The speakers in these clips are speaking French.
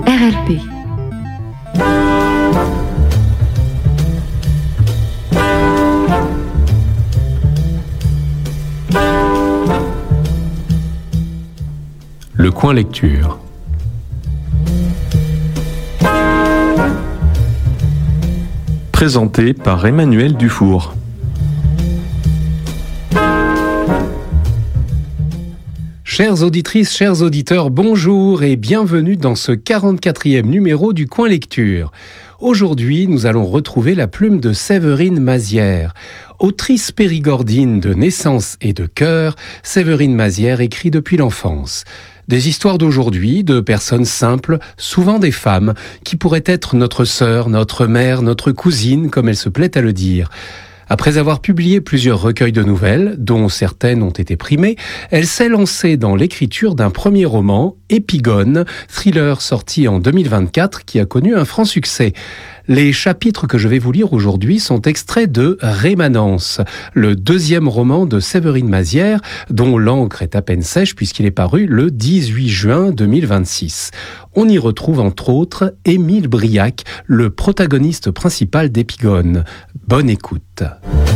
RRP. Le coin lecture. Présenté par Emmanuel Dufour. Chères auditrices, chers auditeurs, bonjour et bienvenue dans ce 44e numéro du Coin Lecture. Aujourd'hui, nous allons retrouver la plume de Séverine Mazières. Autrice périgordine de naissance et de cœur, Séverine Mazières écrit depuis l'enfance. Des histoires d'aujourd'hui, de personnes simples, souvent des femmes, qui pourraient être notre sœur, notre mère, notre cousine, comme elle se plaît à le dire. Après avoir publié plusieurs recueils de nouvelles, dont certaines ont été primées, elle s'est lancée dans l'écriture d'un premier roman, Épigone, thriller sorti en 2024 qui a connu un franc succès. Les chapitres que je vais vous lire aujourd'hui sont extraits de Rémanence, le deuxième roman de Séverine Mazières, dont l'encre est à peine sèche puisqu'il est paru le 18 juin 2026. On y retrouve entre autres Émile Briac, le protagoniste principal d'Épigone. Bonne écoute.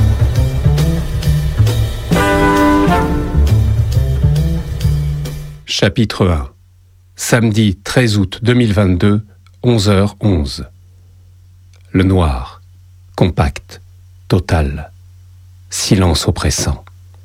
Chapitre 1. Samedi 13 août 2022, 11h11. Le noir, compact, total, silence oppressant.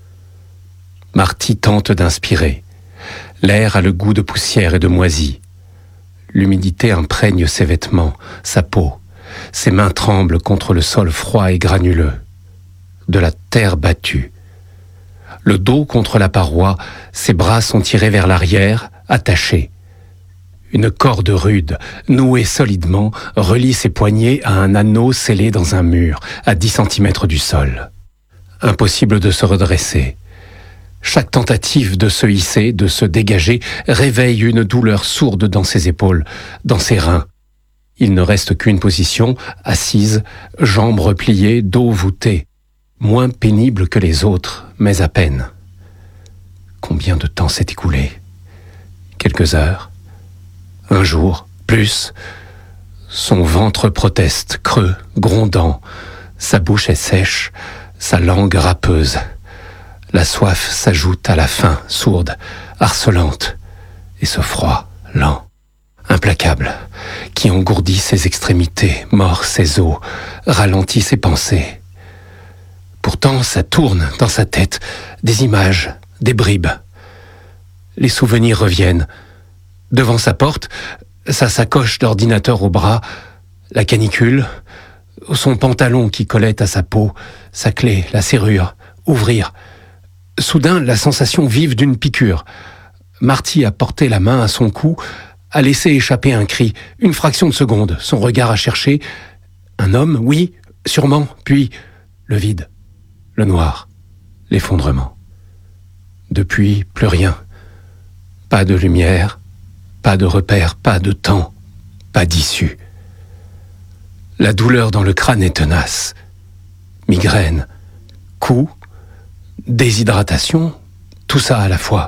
Marty tente d'inspirer. L'air a le goût de poussière et de moisie. L'humidité imprègne ses vêtements, sa peau. Ses mains tremblent contre le sol froid et granuleux. De la terre battue. Le dos contre la paroi, ses bras sont tirés vers l'arrière, attachés. Une corde rude, nouée solidement, relie ses poignets à un anneau scellé dans un mur, à 10 cm du sol. Impossible de se redresser. Chaque tentative de se hisser, de se dégager, réveille une douleur sourde dans ses épaules, dans ses reins. Il ne reste qu'une position, assise, jambes repliées, dos voûté. Moins pénible que les autres, mais à peine. Combien de temps s'est écoulé ? Quelques heures ? Un jour, plus. Son ventre proteste, creux, grondant. Sa bouche est sèche, sa langue râpeuse. La soif s'ajoute à la faim, sourde, harcelante. Et ce froid, lent, implacable, qui engourdit ses extrémités, mord ses os, ralentit ses pensées. Pourtant, ça tourne dans sa tête, des images, des bribes. Les souvenirs reviennent. Devant sa porte, sa sacoche d'ordinateur au bras, la canicule, son pantalon qui collait à sa peau, sa clé, la serrure, ouvrir. Soudain, la sensation vive d'une piqûre. Marty a porté la main à son cou, a laissé échapper un cri. Une fraction de seconde, son regard a cherché. Un homme, oui, sûrement, puis le vide, le noir, l'effondrement. Depuis, plus rien. Pas de lumière. Pas de repère, pas de temps, pas d'issue. La douleur dans le crâne est tenace. Migraine, coup, déshydratation, tout ça à la fois.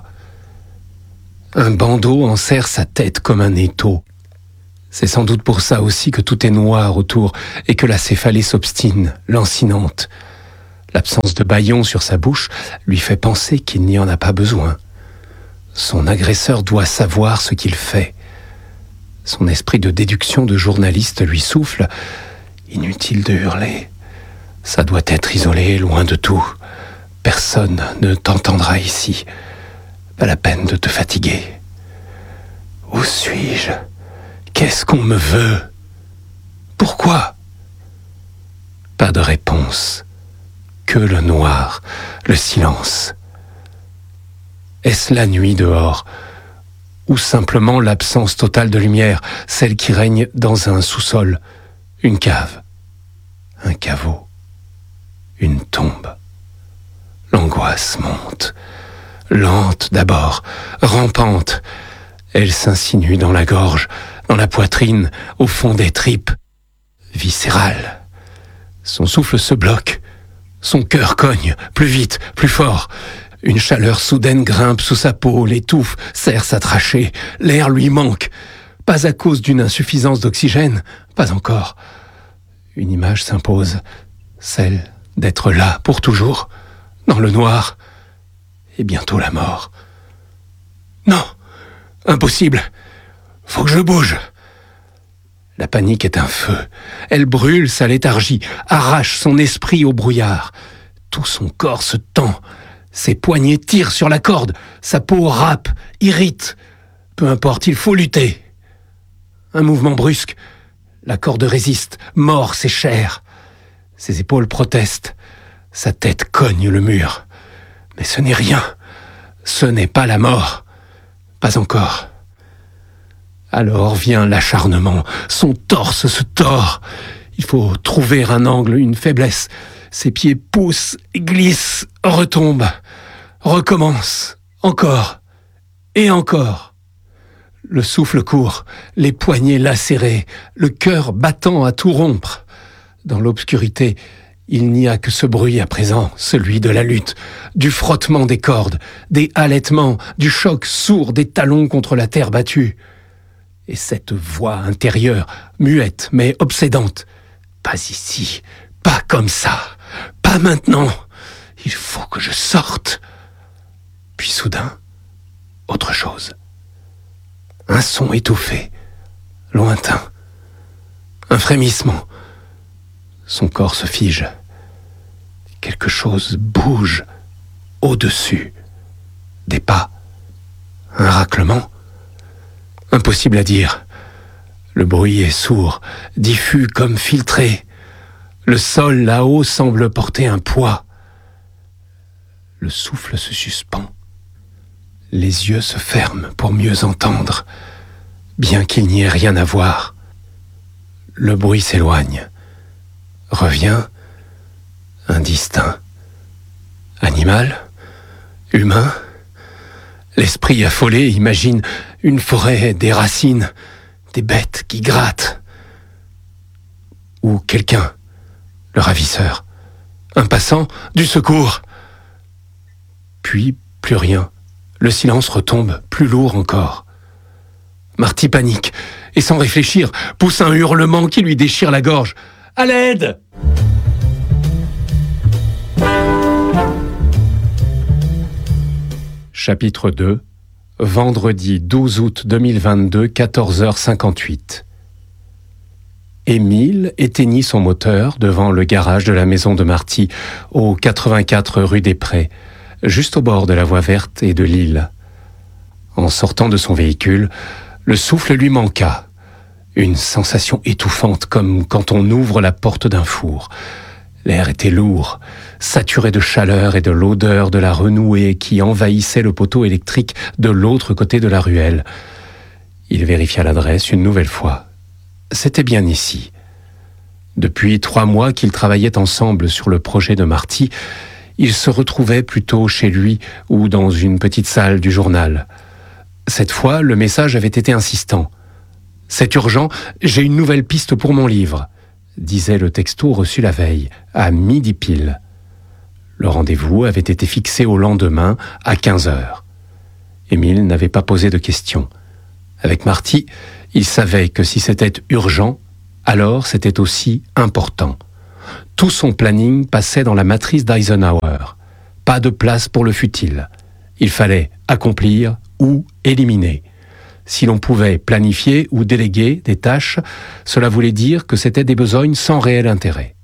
Un bandeau enserre sa tête comme un étau. C'est sans doute pour ça aussi que tout est noir autour et que la céphalée s'obstine, lancinante. L'absence de bâillon sur sa bouche lui fait penser qu'il n'y en a pas besoin. Son agresseur doit savoir ce qu'il fait. Son esprit de déduction de journaliste lui souffle. Inutile de hurler. Ça doit être isolé, loin de tout. Personne ne t'entendra ici. Pas la peine de te fatiguer. Où suis-je ? Qu'est-ce qu'on me veut ? Pourquoi ? Pas de réponse. Que le noir, le silence. Est-ce la nuit dehors ? Ou simplement l'absence totale de lumière, celle qui règne dans un sous-sol, une cave, un caveau, une tombe ? L'angoisse monte, lente d'abord, rampante. Elle s'insinue dans la gorge, dans la poitrine, au fond des tripes. Viscérale. Son souffle se bloque. Son cœur cogne, plus vite, plus fort. Une chaleur soudaine grimpe sous sa peau, l'étouffe, serre sa trachée. L'air lui manque. Pas à cause d'une insuffisance d'oxygène, pas encore. Une image s'impose, celle d'être là pour toujours, dans le noir, et bientôt la mort. Non, impossible, faut que je bouge. La panique est un feu, elle brûle sa léthargie, arrache son esprit au brouillard. Tout son corps se tend, ses poignets tirent sur la corde, sa peau râpe, irrite. Peu importe, il faut lutter. Un mouvement brusque, la corde résiste, mord ses chairs. Ses épaules protestent, sa tête cogne le mur. Mais ce n'est rien, ce n'est pas la mort, pas encore. Alors vient l'acharnement, son torse se tord. Il faut trouver un angle, une faiblesse. Ses pieds poussent, glissent, retombent, recommencent, encore et encore. Le souffle court, les poignets lacérés, le cœur battant à tout rompre. Dans l'obscurité, il n'y a que ce bruit à présent, celui de la lutte, du frottement des cordes, des halètements, du choc sourd des talons contre la terre battue. Et cette voix intérieure, muette mais obsédante. Pas ici, pas comme ça, pas maintenant. Il faut que je sorte. Puis soudain, autre chose. Un son étouffé, lointain. Un frémissement. Son corps se fige. Quelque chose bouge au-dessus. Des pas. Un raclement. Impossible à dire. Le bruit est sourd, diffus comme filtré. Le sol là-haut semble porter un poids. Le souffle se suspend. Les yeux se ferment pour mieux entendre, bien qu'il n'y ait rien à voir. Le bruit s'éloigne, revient, indistinct. Animal, humain, l'esprit affolé imagine une forêt, des racines, des bêtes qui grattent. Ou quelqu'un, le ravisseur, un passant, du secours. Puis plus rien. Le silence retombe, plus lourd encore. Marty panique, et sans réfléchir, pousse un hurlement qui lui déchire la gorge. « À l'aide !» Chapitre 2. Vendredi 12 août 2022, 14h58. Émile éteignit son moteur devant le garage de la maison de Marty, au 84 rue des Prés, juste au bord de la voie verte et de l'île. En sortant de son véhicule, le souffle lui manqua. Une sensation étouffante comme quand on ouvre la porte d'un four. L'air était lourd, saturé de chaleur et de l'odeur de la renouée qui envahissait le poteau électrique de l'autre côté de la ruelle. Il vérifia l'adresse une nouvelle fois. C'était bien ici. Depuis 3 mois qu'ils travaillaient ensemble sur le projet de Marty, il se retrouvait plutôt chez lui ou dans une petite salle du journal. Cette fois, le message avait été insistant. « C'est urgent, j'ai une nouvelle piste pour mon livre », disait le texto reçu la veille, à midi pile. Le rendez-vous avait été fixé au lendemain, à 15h. Émile n'avait pas posé de questions. Avec Marty, il savait que si c'était urgent, alors c'était aussi important. Tout son planning passait dans la matrice d'Eisenhower. Pas de place pour le futile. Il fallait accomplir ou éliminer. Si l'on pouvait planifier ou déléguer des tâches, cela voulait dire que c'était des besognes sans réel intérêt.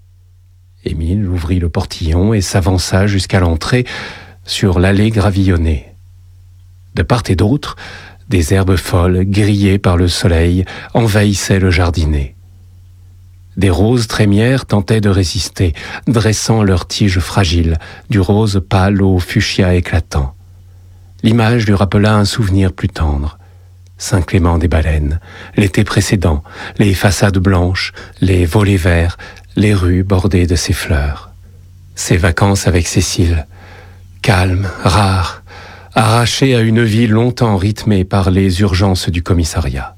Émile ouvrit le portillon et s'avança jusqu'à l'entrée sur l'allée gravillonnée. De part et d'autre, des herbes folles, grillées par le soleil, envahissaient le jardinet. Des roses trémières tentaient de résister, dressant leurs tiges fragiles, du rose pâle au fuchsia éclatant. L'image lui rappela un souvenir plus tendre. Saint-Clément-des-Baleines, l'été précédent, les façades blanches, les volets verts, les rues bordées de ses fleurs. Ses vacances avec Cécile, calmes, rares, arrachées à une vie longtemps rythmée par les urgences du commissariat.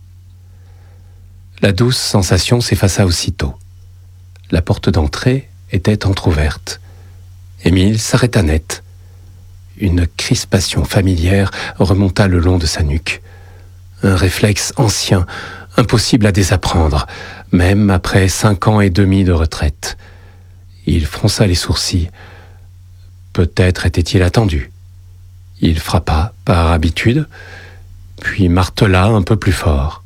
La douce sensation s'effaça aussitôt. La porte d'entrée était entr'ouverte. Émile s'arrêta net. Une crispation familière remonta le long de sa nuque. Un réflexe ancien, impossible à désapprendre, même après 5 ans et demi de retraite. Il fronça les sourcils. Peut-être était-il attendu. Il frappa, par habitude, puis martela un peu plus fort.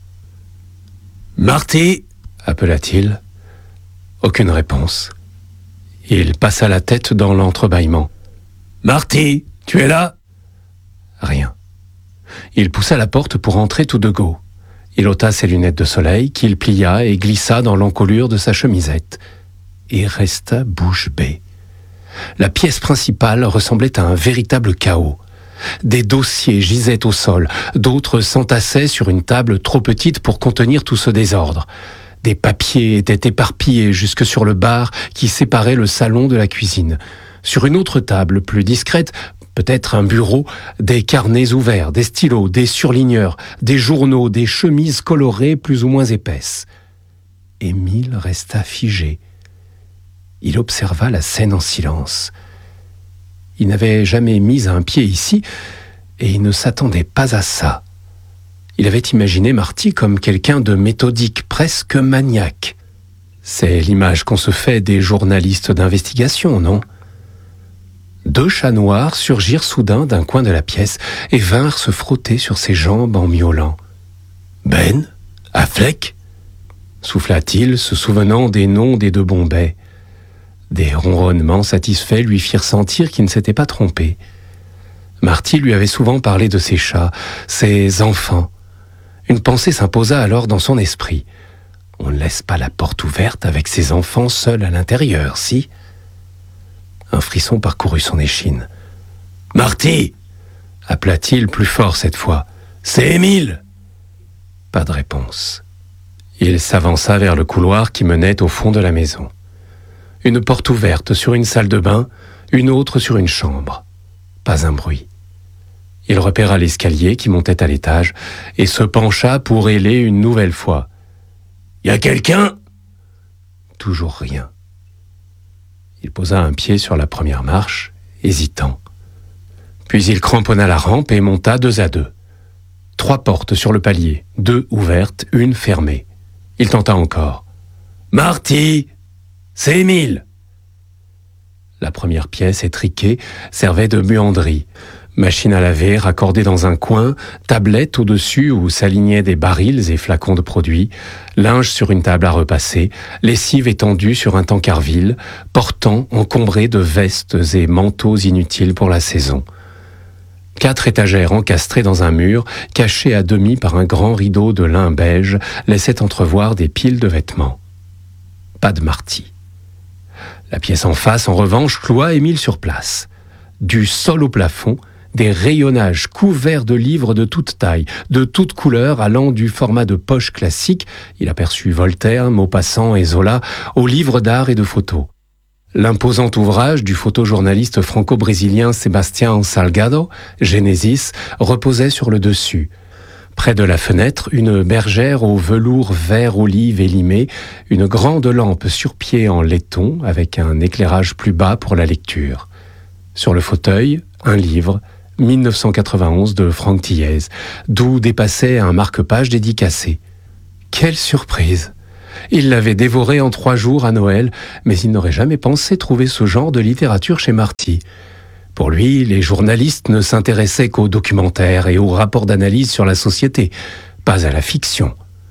« Marty !» appela-t-il. Aucune réponse. Il passa la tête dans l'entrebâillement. « Marty, tu es là ?» Rien. Il poussa la porte pour entrer tout de go. Il ôta ses lunettes de soleil, qu'il plia et glissa dans l'encolure de sa chemisette, et resta bouche bée. La pièce principale ressemblait à un véritable chaos. Des dossiers gisaient au sol, d'autres s'entassaient sur une table trop petite pour contenir tout ce désordre. Des papiers étaient éparpillés jusque sur le bar qui séparait le salon de la cuisine. Sur une autre table, plus discrète, peut-être un bureau, des carnets ouverts, des stylos, des surligneurs, des journaux, des chemises colorées plus ou moins épaisses. Émile resta figé. Il observa la scène en silence. Il n'avait jamais mis un pied ici et il ne s'attendait pas à ça. Il avait imaginé Marty comme quelqu'un de méthodique, presque maniaque. C'est l'image qu'on se fait des journalistes d'investigation, non ? 2 chats noirs surgirent soudain d'un coin de la pièce et vinrent se frotter sur ses jambes en miaulant. « Ben ? Affleck ?» souffla-t-il, se souvenant des noms des 2 Bombay. Des ronronnements satisfaits lui firent sentir qu'il ne s'était pas trompé. Marty lui avait souvent parlé de ses chats, ses enfants. Une pensée s'imposa alors dans son esprit. On ne laisse pas la porte ouverte avec ses enfants seuls à l'intérieur, si ? Un frisson parcourut son échine. « Marty !» appela-t-il plus fort cette fois. « C'est Émile !» Pas de réponse. Il s'avança vers le couloir qui menait au fond de la maison. Une porte ouverte sur une salle de bain, une autre sur une chambre. Pas un bruit. Il repéra l'escalier qui montait à l'étage et se pencha pour héler une nouvelle fois. « Y a quelqu'un ?» Toujours rien. Il posa un pied sur la première marche, hésitant. Puis il cramponna la rampe et monta 2 à 2. 3 portes sur le palier, 2 ouvertes, une fermée. Il tenta encore. « Marty ! C'est Émile !» La première pièce, étriquée, servait de buanderie. Machine à laver raccordée dans un coin, tablette au-dessus où s'alignaient des barils et flacons de produits, linge sur une table à repasser, lessive étendue sur un tankerville, portant encombré de vestes et manteaux inutiles pour la saison. 4 étagères encastrées dans un mur, cachées à demi par un grand rideau de lin beige, laissaient entrevoir des piles de vêtements. Pas de Marty. La pièce en face, en revanche, cloua Émile sur place. Du sol au plafond, des rayonnages couverts de livres de toute taille, de toutes couleurs, allant du format de poche classique, il aperçut Voltaire, Maupassant et Zola, aux livres d'art et de photos. L'imposant ouvrage du photojournaliste franco-brésilien Sébastien Salgado, Genesis, reposait sur le dessus. Près de la fenêtre, une bergère au velours vert olive élimé, une grande lampe sur pied en laiton avec un éclairage plus bas pour la lecture. Sur le fauteuil, un livre, 1991 de Franck Thiès, d'où dépassait un marque-page dédicacé. Quelle surprise! Il l'avait dévoré en 3 jours à Noël, mais il n'aurait jamais pensé trouver ce genre de littérature chez Marty. Pour lui, les journalistes ne s'intéressaient qu'aux documentaires et aux rapports d'analyse sur la société, pas à la fiction.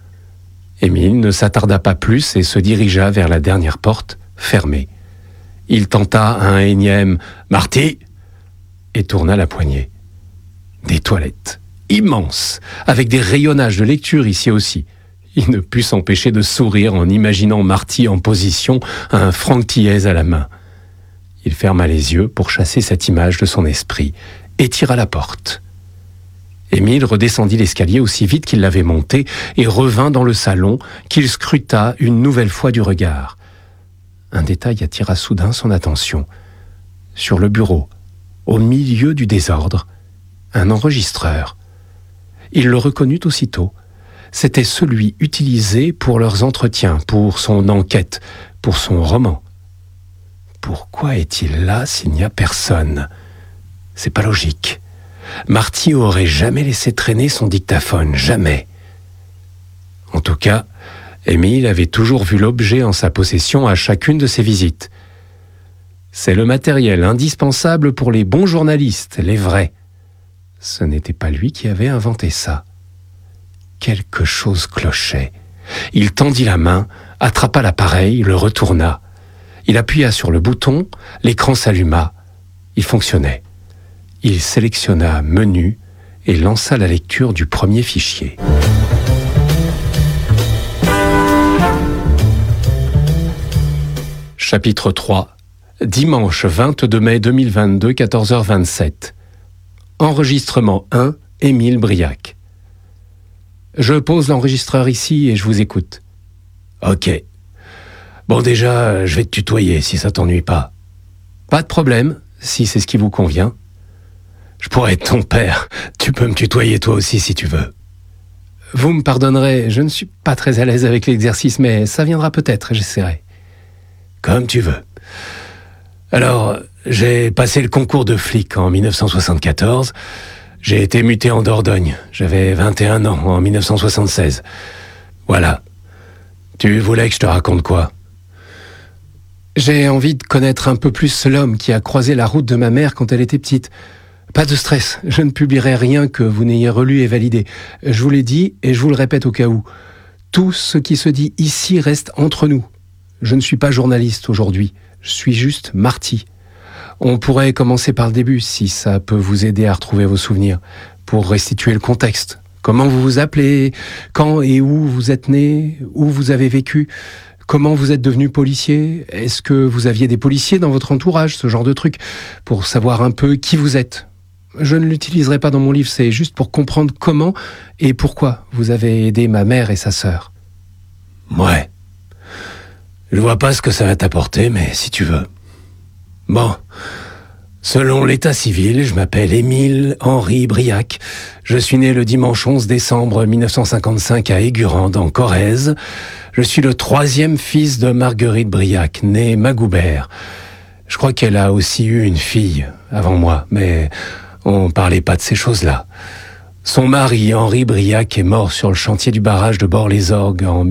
Émile ne s'attarda pas plus et se dirigea vers la dernière porte, fermée. Il tenta un énième « Marty !» et tourna la poignée. Des toilettes, immenses, avec des rayonnages de lecture ici aussi. Il ne put s'empêcher de sourire en imaginant Marty en position, un Franck Thiès à la main. Il ferma les yeux pour chasser cette image de son esprit et tira la porte. Émile redescendit l'escalier aussi vite qu'il l'avait monté et revint dans le salon qu'il scruta une nouvelle fois du regard. Un détail attira soudain son attention. Sur le bureau, au milieu du désordre, un enregistreur. Il le reconnut aussitôt. C'était celui utilisé pour leurs entretiens, pour son enquête, pour son roman. Pourquoi est-il là s'il n'y a personne ? C'est pas logique. Marty aurait jamais laissé traîner son dictaphone, jamais. En tout cas, Émile avait toujours vu l'objet en sa possession à chacune de ses visites. C'est le matériel indispensable pour les bons journalistes, les vrais. Ce n'était pas lui qui avait inventé ça. Quelque chose clochait. Il tendit la main, attrapa l'appareil, le retourna. Il appuya sur le bouton, l'écran s'alluma. Il fonctionnait. Il sélectionna Menu et lança la lecture du premier fichier. Chapitre 3. Dimanche 22 mai 2022, 14h27. Enregistrement 1, Émile Briac. Je pose l'enregistreur ici et je vous écoute. Ok. Bon, déjà, je vais te tutoyer si ça t'ennuie pas. Pas de problème, si c'est ce qui vous convient. Je pourrais être ton père. Tu peux me tutoyer toi aussi si tu veux. Vous me pardonnerez, je ne suis pas très à l'aise avec l'exercice, mais ça viendra peut-être, j'essaierai. Comme tu veux. Alors, j'ai passé le concours de flic en 1974. J'ai été muté en Dordogne. J'avais 21 ans en 1976. Voilà. Tu voulais que je te raconte quoi ? J'ai envie de connaître un peu plus l'homme qui a croisé la route de ma mère quand elle était petite. Pas de stress, je ne publierai rien que vous n'ayez relu et validé. Je vous l'ai dit et je vous le répète au cas où. Tout ce qui se dit ici reste entre nous. Je ne suis pas journaliste aujourd'hui, je suis juste Marty. On pourrait commencer par le début, si ça peut vous aider à retrouver vos souvenirs, pour restituer le contexte. Comment vous vous appelez, quand et où vous êtes né, où vous avez vécu, comment vous êtes devenu policier, est-ce que vous aviez des policiers dans votre entourage, ce genre de truc, pour savoir un peu qui vous êtes. Je ne l'utiliserai pas dans mon livre, c'est juste pour comprendre comment et pourquoi vous avez aidé ma mère et sa sœur. Ouais. Je vois pas ce que ça va t'apporter, mais si tu veux. Bon. Selon l'état civil, je m'appelle Émile Henri Briac. Je suis né le dimanche 11 décembre 1955 à Aigurande, en Corrèze. Je suis le 3e fils de Marguerite Briac, née Magoubert. Je crois qu'elle a aussi eu une fille avant moi, mais on parlait pas de ces choses-là. Son mari, Henri Briac, est mort sur le chantier du barrage de Bord-les-Orgues en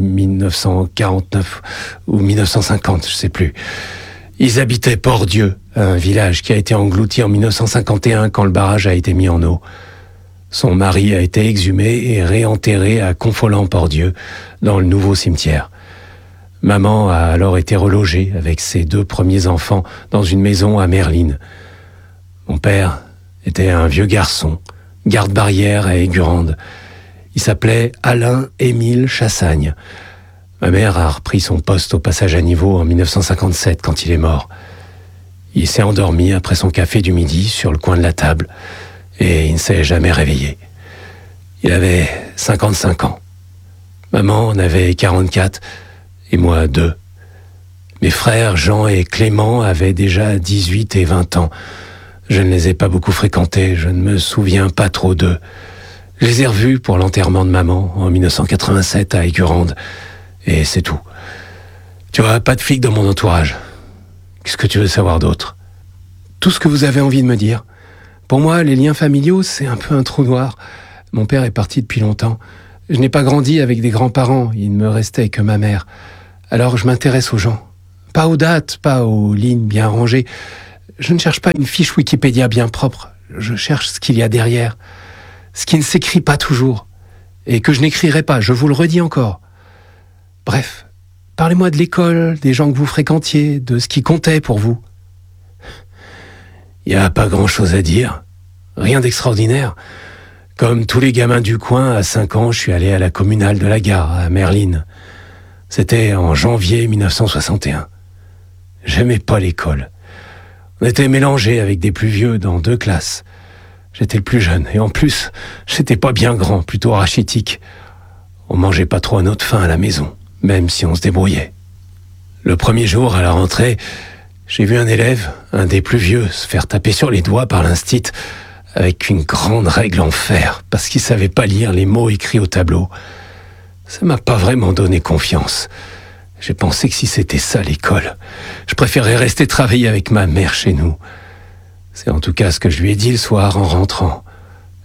1949 ou 1950, je sais plus. Ils habitaient Port-Dieu, un village qui a été englouti en 1951 quand le barrage a été mis en eau. Son mari a été exhumé et réenterré à Confolens-Port-Dieu, dans le nouveau cimetière. Maman a alors été relogée avec ses 2 premiers enfants dans une maison à Merline. Mon père était un vieux garçon, garde-barrière à Aigurande. Il s'appelait Alain-Émile Chassagne. Ma mère a repris son poste au passage à niveau en 1957 quand il est mort. Il s'est endormi après son café du midi sur le coin de la table et il ne s'est jamais réveillé. Il avait 55 ans. Maman en avait 44 et moi 2. Mes frères Jean et Clément avaient déjà 18 et 20 ans. Je ne les ai pas beaucoup fréquentés, je ne me souviens pas trop d'eux. Je les ai revus pour l'enterrement de maman en 1987 à Aigurande. Et c'est tout. Tu vois, pas de flic dans mon entourage. Qu'est-ce que tu veux savoir d'autre ? Tout ce que vous avez envie de me dire. Pour moi, les liens familiaux, c'est un peu un trou noir. Mon père est parti depuis longtemps. Je n'ai pas grandi avec des grands-parents, il ne me restait que ma mère. Alors je m'intéresse aux gens. Pas aux dates, pas aux lignes bien rangées. Je ne cherche pas une fiche Wikipédia bien propre. Je cherche ce qu'il y a derrière. Ce qui ne s'écrit pas toujours. Et que je n'écrirai pas, je vous le redis encore. Bref, parlez-moi de l'école, des gens que vous fréquentiez, de ce qui comptait pour vous. Il n'y a pas grand-chose à dire. Rien d'extraordinaire. Comme tous les gamins du coin, à 5 ans, je suis allé à la communale de la gare, à Merline. C'était en janvier 1961. J'aimais pas l'école. On était mélangés avec des plus vieux dans 2 classes. J'étais le plus jeune, et en plus, j'étais pas bien grand, plutôt rachitique. On mangeait pas trop à notre faim à la maison, même si on se débrouillait. Le premier jour, à la rentrée, j'ai vu un élève, un des plus vieux, se faire taper sur les doigts par l'instit avec une grande règle en fer, parce qu'il savait pas lire les mots écrits au tableau. Ça m'a pas vraiment donné confiance. J'ai pensé que si c'était ça l'école, je préférais rester travailler avec ma mère chez nous. C'est en tout cas ce que je lui ai dit le soir en rentrant.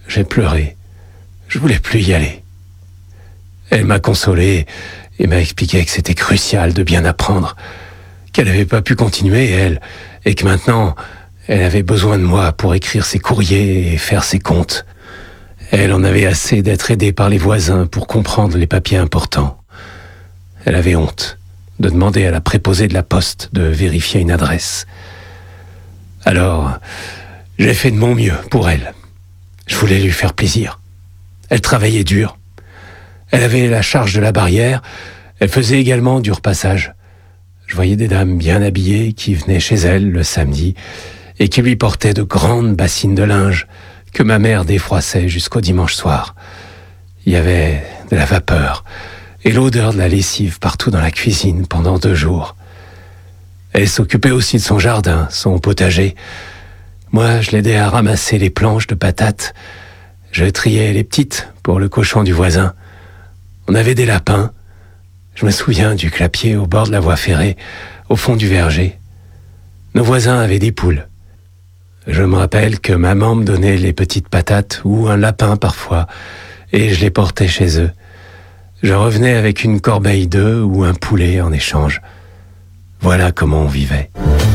J'ai pleuré. Je voulais plus y aller. Elle m'a consolé et m'a expliqué que c'était crucial de bien apprendre, qu'elle n'avait pas pu continuer, elle, et que maintenant, elle avait besoin de moi pour écrire ses courriers et faire ses comptes. Elle en avait assez d'être aidée par les voisins pour comprendre les papiers importants. Elle avait honte de demander à la préposée de la poste de vérifier une adresse. Alors, j'ai fait de mon mieux pour elle. Je voulais lui faire plaisir. Elle travaillait dur. Elle avait la charge de la barrière. Elle faisait également du repassage. Je voyais des dames bien habillées qui venaient chez elle le samedi et qui lui portaient de grandes bassines de linge que ma mère défroissait jusqu'au dimanche soir. Il y avait de la vapeur et l'odeur de la lessive partout dans la cuisine pendant 2 jours. Elle s'occupait aussi de son jardin, son potager. Moi, je l'aidais à ramasser les planches de patates. Je triais les petites pour le cochon du voisin. On avait des lapins. Je me souviens du clapier au bord de la voie ferrée, au fond du verger. Nos voisins avaient des poules. Je me rappelle que maman me donnait les petites patates ou un lapin parfois, et je les portais chez eux. Je revenais avec une corbeille d'œufs ou un poulet en échange. Voilà comment on vivait.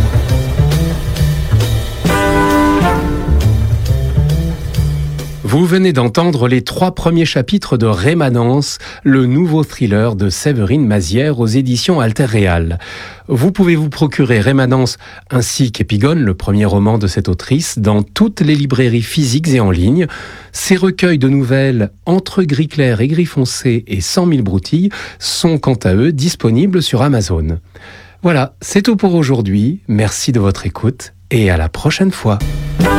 Vous venez d'entendre les 3 premiers chapitres de Rémanence, le nouveau thriller de Séverine Mazières aux éditions Alter Real. Vous pouvez vous procurer Rémanence ainsi qu'Épigone, le premier roman de cette autrice, dans toutes les librairies physiques et en ligne. Ces recueils de nouvelles Entre gris clair et gris foncé et 100 000 broutilles sont quant à eux disponibles sur Amazon. Voilà, c'est tout pour aujourd'hui. Merci de votre écoute et à la prochaine fois.